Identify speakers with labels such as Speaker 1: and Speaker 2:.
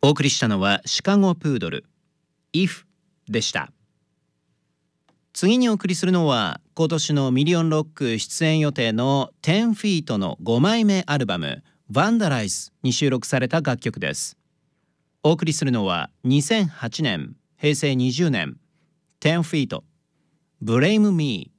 Speaker 1: お送りしたのはシカゴプードル If でした。次にお送りするのは今年のミリオンロック出演予定の10フィートの5枚目アルバム Vandalize に収録された楽曲です。お送りするのは2008年平成20年10フィート Blame Me